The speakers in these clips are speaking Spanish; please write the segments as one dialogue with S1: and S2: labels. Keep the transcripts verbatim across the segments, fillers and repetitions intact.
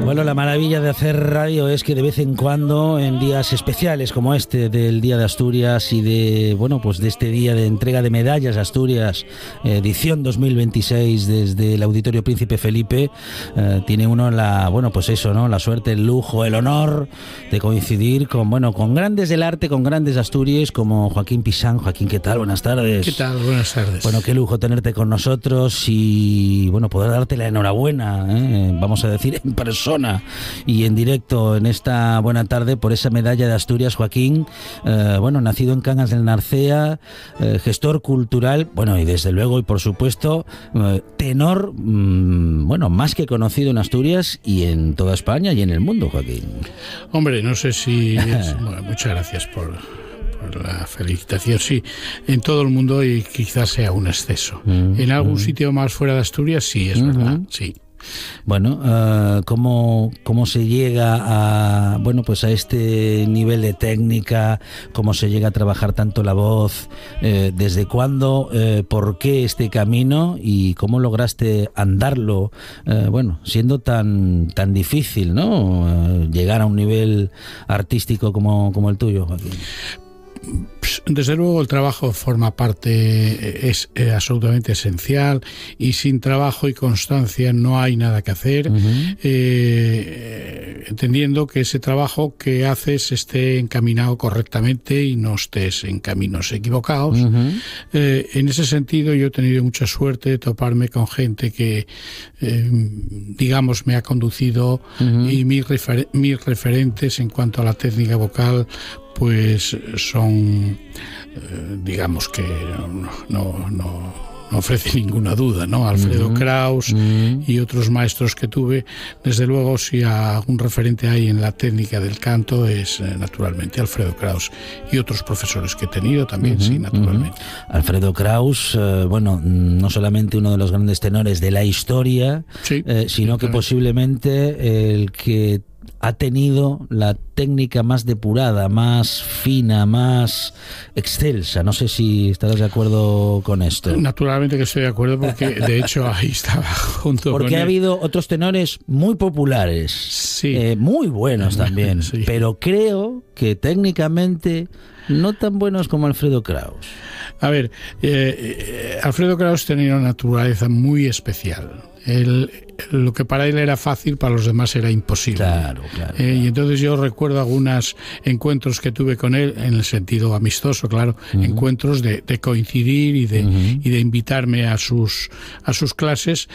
S1: Bueno, la maravilla de hacer radio es que de vez en cuando, en días especiales como este del Día de Asturias y de, bueno, pues de este día de entrega de medallas Asturias, edición dos mil veintiséis desde el Auditorio Príncipe Felipe, eh, tiene uno la, bueno, pues eso, ¿no? La suerte, el lujo, el honor de coincidir con, bueno, con grandes del arte, con grandes Asturias como Joaquín Pisán. Joaquín, ¿qué tal? Buenas tardes.
S2: ¿Qué tal? Buenas tardes.
S1: Bueno, qué lujo tenerte con nosotros y, bueno, poder darte la enhorabuena, ¿eh? Vamos a decir en persona y en directo en esta buena tarde por esa medalla de Asturias, Joaquín. Eh, bueno, nacido en Cangas del Narcea, eh, gestor cultural, bueno, y desde luego y por supuesto, eh, tenor, mmm, bueno, más que conocido en Asturias y en toda España y en el mundo, Joaquín.
S2: Hombre, no sé si... Es, bueno, muchas gracias por... la felicitación, sí, en todo el mundo y quizás sea un exceso. Mm, en algún mm. sitio más fuera de Asturias, sí, es mm-hmm. verdad, sí.
S1: Bueno, uh, ¿cómo, cómo se llega a, bueno, pues a este nivel de técnica? ¿Cómo se llega a trabajar tanto la voz? Eh, ¿Desde cuándo? Eh, ¿Por qué este camino? ¿Y cómo lograste andarlo? Eh, bueno, siendo tan tan difícil, ¿no? Eh, llegar a un nivel artístico como, como el tuyo, Joaquín.
S2: Desde luego el trabajo forma parte, es, es absolutamente esencial, y sin trabajo y constancia no hay nada que hacer. Uh-huh. eh, entendiendo que ese trabajo que haces esté encaminado correctamente y no estés en caminos equivocados. Uh-huh. eh, en ese sentido yo he tenido mucha suerte de toparme con gente que eh, digamos me ha conducido. Uh-huh. Y mis, refer- mis referentes en cuanto a la técnica vocal pues son, eh, digamos que no, no, no ofrece ninguna duda, ¿no? Alfredo uh-huh. Kraus uh-huh. y otros maestros que tuve. Desde luego, si algún referente hay en la técnica del canto es eh, naturalmente Alfredo Kraus, y otros profesores que he tenido también, uh-huh. sí, naturalmente.
S1: Uh-huh. Alfredo Kraus, eh, bueno, no solamente uno de los grandes tenores de la historia, sí, eh, sino que posiblemente el que ha tenido la técnica más depurada, más fina, más excelsa. No sé si estarás de acuerdo con esto.
S2: Naturalmente que estoy de acuerdo, porque de hecho ahí estaba junto
S1: porque
S2: con
S1: ha
S2: él.
S1: habido otros tenores muy populares,
S2: sí.
S1: eh, muy buenos también, sí. Pero creo que técnicamente no tan buenos como Alfredo Kraus.
S2: A ver, eh, eh, Alfredo Kraus tenía una naturaleza muy especial. Él, lo que para él era fácil, para los demás era imposible.
S1: Claro, claro,
S2: eh,
S1: claro.
S2: Y entonces yo recuerdo algunos encuentros que tuve con él, en el sentido amistoso, claro, uh-huh. encuentros de, de coincidir y de, uh-huh. y de invitarme a sus a sus clases,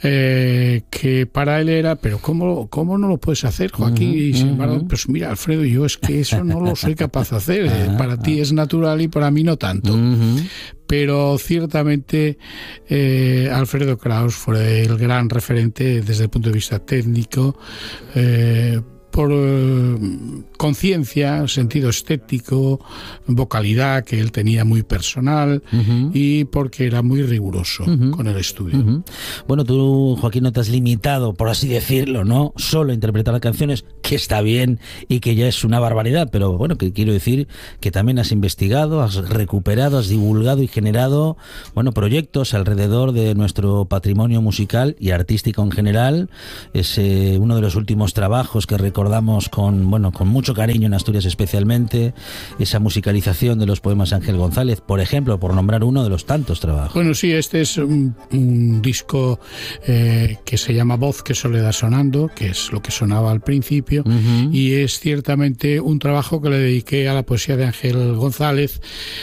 S2: eh, que para él era, pero ¿cómo, cómo no lo puedes hacer, Joaquín? Uh-huh. Y sin embargo, pues mira, Alfredo, yo es que eso no lo soy capaz de hacer. Uh-huh. Para ti es natural y para mí no tanto. Uh-huh. Pero ciertamente eh, Alfredo Kraus fue el gran referente desde el punto de vista técnico, eh, por eh, conciencia, sentido estético, vocalidad que él tenía muy personal, uh-huh. y porque era muy riguroso uh-huh. con el estudio.
S1: Uh-huh. Bueno, tú, Joaquín, no te has limitado, por así decirlo, ¿no? Solo a interpretar canciones, que está bien y que ya es una barbaridad, pero bueno, que quiero decir que también has investigado, has recuperado, has divulgado y generado, bueno, proyectos alrededor de nuestro patrimonio musical y artístico en general. Es eh, uno de los últimos trabajos que recordamos con, bueno, con mucho cariño en Asturias especialmente, esa musicalización de los poemas de Ángel González, por ejemplo, por nombrar uno de los tantos trabajos.
S2: Bueno, sí, este es un, un disco eh, que se llama Voz que Soledad Sonando, que es lo que sonaba al principio, uh-huh. y es ciertamente un trabajo que le dediqué a la poesía de Ángel González.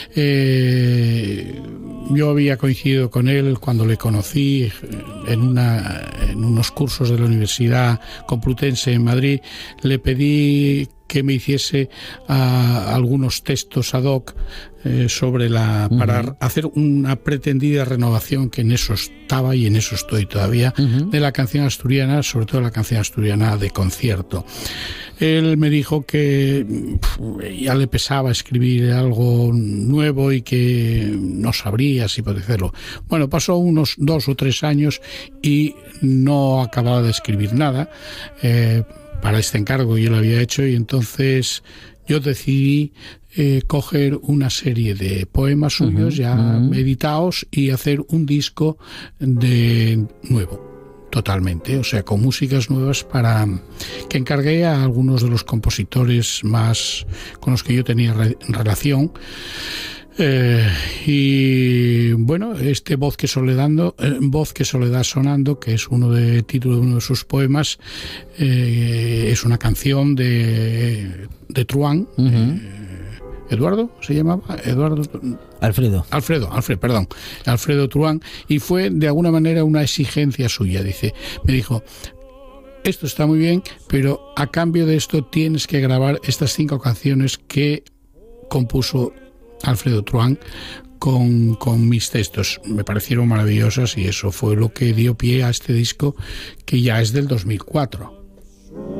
S2: Eh, yo había coincidido con él cuando le conocí en, una, en unos cursos de la Universidad Complutense en Madrid. Le pedí que me hiciese uh, algunos textos ad hoc eh, sobre la uh-huh. para hacer una pretendida renovación, que en eso estaba y en eso estoy todavía, uh-huh. de la canción asturiana, sobre todo la canción asturiana de concierto. Él me dijo que pff, ya le pesaba escribir algo nuevo y que no sabría si podía hacerlo. Bueno, pasó unos dos o tres años y no acababa de escribir nada. Eh, para este encargo yo lo había hecho, y entonces yo decidí eh, coger una serie de poemas suyos uh-huh, ya uh-huh. editados y hacer un disco de nuevo, totalmente, o sea, con músicas nuevas para que encargué a algunos de los compositores más con los que yo tenía re, relación. Eh, y bueno, este Voz que Soledad, eh, Voz que Soledad Sonando, que es uno de título de uno de sus poemas, eh, es una canción de, de Truán. Uh-huh. eh, Eduardo se llamaba Eduardo
S1: Alfredo
S2: Alfredo Alfredo perdón Alfredo Truán, y fue de alguna manera una exigencia suya. Dice, me dijo, esto está muy bien, pero a cambio de esto tienes que grabar estas cinco canciones que compuso Alfredo Truán con, con mis textos. Me parecieron maravillosas y eso fue lo que dio pie a este disco, que ya es del dos mil cuatro.